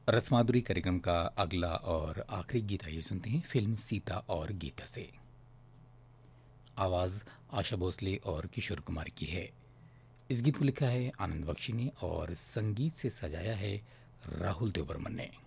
रसमाधुरी कार्यक्रम का अगला और आखिरी गीत आइए सुनते हैं फिल्म सीता और गीता से। आवाज आशा भोसले और किशोर कुमार की है। इस गीत को लिखा है आनंद बख्शी ने और संगीत से सजाया है राहुल देव बर्मन ने।